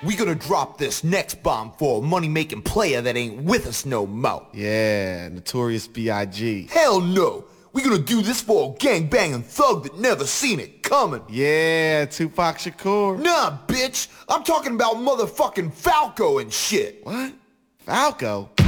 we gonna drop this next bomb for a money-making player that ain't with us no more. Yeah, Notorious B.I.G. Hell no! We gonna do this for a gang-banging thug that never seen it coming. Yeah, Tupac Shakur. Nah, bitch! I'm talking about motherfucking Falco and shit. What? Falco?